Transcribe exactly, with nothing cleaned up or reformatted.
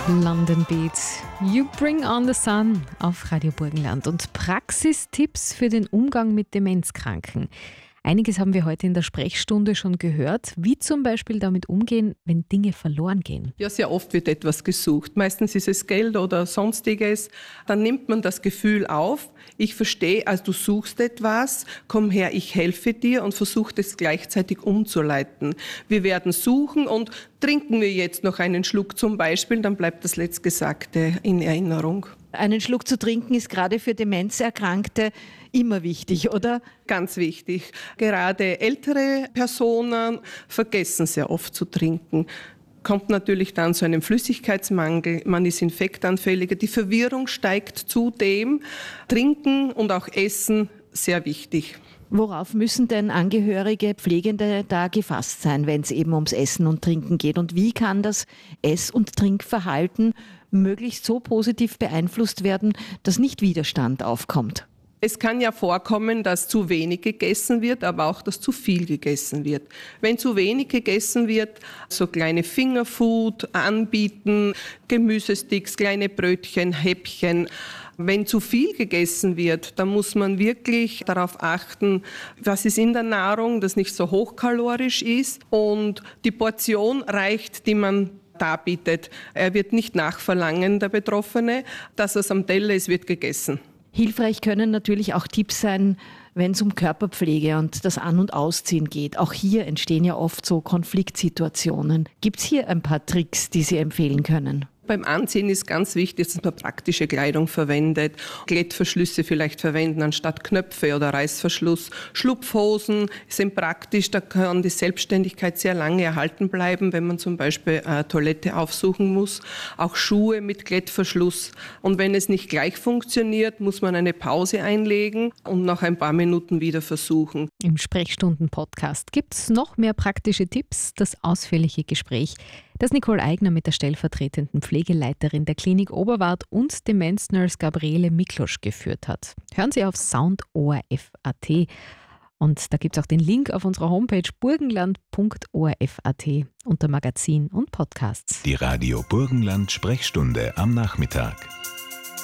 London Beat. You bring on the sun auf Radio Burgenland und Praxistipps für den Umgang mit Demenzkranken. Einiges haben wir heute in der Sprechstunde schon gehört, wie zum Beispiel damit umgehen, wenn Dinge verloren gehen. Ja, sehr oft wird etwas gesucht. Meistens ist es Geld oder Sonstiges. Dann nimmt man das Gefühl auf. Ich verstehe, also du suchst etwas, komm her, ich helfe dir und versuche es gleichzeitig umzuleiten. Wir werden suchen und trinken wir jetzt noch einen Schluck zum Beispiel, dann bleibt das Letztgesagte in Erinnerung. Einen Schluck zu trinken ist gerade für Demenzerkrankte immer wichtig, oder? Ganz wichtig. Gerade ältere Personen vergessen sehr oft zu trinken. Kommt natürlich dann zu einem Flüssigkeitsmangel, man ist infektanfälliger, die Verwirrung steigt zudem. Trinken und auch Essen, sehr wichtig. Worauf müssen denn Angehörige, Pflegende da gefasst sein, wenn es eben ums Essen und Trinken geht? Und wie kann das Ess- und Trinkverhalten möglichst so positiv beeinflusst werden, dass nicht Widerstand aufkommt? Es kann ja vorkommen, dass zu wenig gegessen wird, aber auch, dass zu viel gegessen wird. Wenn zu wenig gegessen wird, so kleine Fingerfood anbieten, Gemüsesticks, kleine Brötchen, Häppchen. Wenn zu viel gegessen wird, dann muss man wirklich darauf achten, was ist in der Nahrung, das nicht so hochkalorisch ist und die Portion reicht, die man darbietet. Er wird nicht nachverlangen, der Betroffene, dass es am Teller ist, wird gegessen. Hilfreich können natürlich auch Tipps sein, wenn es um Körperpflege und das An- und Ausziehen geht. Auch hier entstehen ja oft so Konfliktsituationen. Gibt es hier ein paar Tricks, die Sie empfehlen können? Beim Anziehen ist ganz wichtig, dass man praktische Kleidung verwendet. Klettverschlüsse vielleicht verwenden anstatt Knöpfe oder Reißverschluss. Schlupfhosen sind praktisch, da kann die Selbstständigkeit sehr lange erhalten bleiben, wenn man zum Beispiel eine Toilette aufsuchen muss. Auch Schuhe mit Klettverschluss. Und wenn es nicht gleich funktioniert, muss man eine Pause einlegen und nach ein paar Minuten wieder versuchen. Im Sprechstunden-Podcast gibt es noch mehr praktische Tipps, das ausführliche Gespräch, das Nicole Eigner mit der stellvertretenden Pflegeleiterin der Klinik Oberwart und Demenznurse Gabriele Miklosch geführt hat. Hören Sie auf soundorf punkt at und da gibt es auch den Link auf unserer Homepage burgenland punkt orf punkt at unter Magazin und Podcasts. Die Radio Burgenland Sprechstunde am Nachmittag.